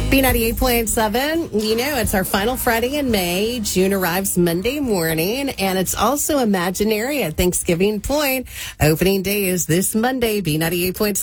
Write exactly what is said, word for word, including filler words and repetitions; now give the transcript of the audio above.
B ninety-eight point seven, you know, it's our final Friday in May. June arrives Monday morning, and it's also Imaginary at Thanksgiving Point. Opening day is this Monday. B ninety-eight point seven.